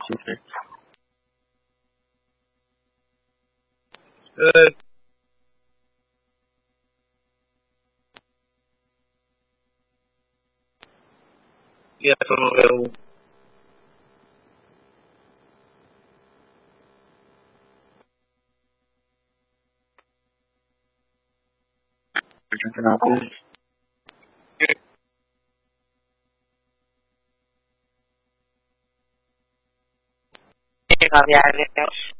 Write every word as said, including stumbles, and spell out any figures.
Okay. Good. Yes, I'm available. You're drinking alcohol? Cambiar